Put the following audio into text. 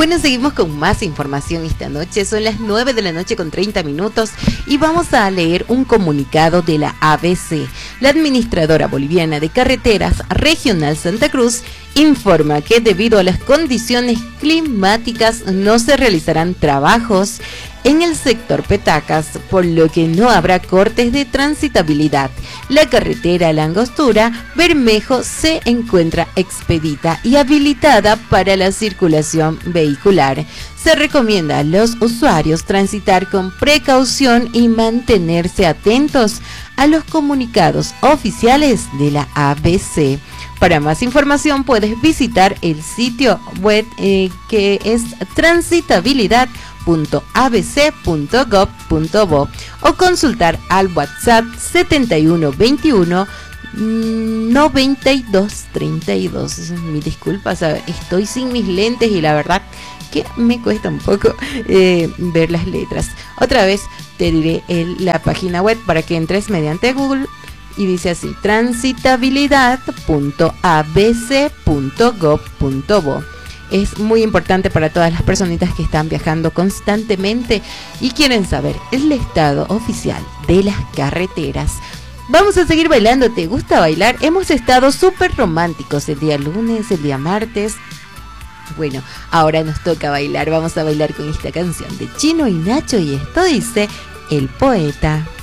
Bueno, seguimos con más información esta noche. Son las 9 de la noche con 30 minutos y vamos a leer un comunicado de la ABC. La Administradora Boliviana de Carreteras Regional Santa Cruz informa que debido a las condiciones climáticas no se realizarán trabajos en el sector Petacas, por lo que no habrá cortes de transitabilidad. La carretera La Angostura Bermejo se encuentra expedita y habilitada para la circulación vehicular. Se recomienda a los usuarios transitar con precaución y mantenerse atentos a los comunicados oficiales de la ABC. Para más información puedes visitar el sitio web que es transitabilidad.abc.gov.bo o consultar al WhatsApp 7121 9232. Mi disculpas, estoy sin mis lentes y la verdad que me cuesta un poco ver las letras. Otra vez te diré la página web para que entres mediante Google y dice así: transitabilidad.abc.gov.bo. Es muy importante para todas las personitas que están viajando constantemente y quieren saber el estado oficial de las carreteras. Vamos a seguir bailando. ¿Te gusta bailar? Hemos estado súper románticos el día lunes, el día martes. Bueno, ahora nos toca bailar. Vamos a bailar con esta canción de Chino y Nacho y esto dice El Poeta.